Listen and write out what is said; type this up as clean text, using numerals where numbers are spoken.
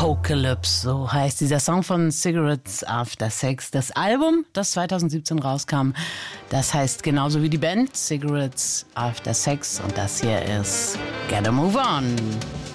Apocalypse, so heißt dieser Song von Cigarettes After Sex. Das Album, das 2017 rauskam, das heißt genauso wie die Band Cigarettes After Sex. Und das hier ist Gotta Move On.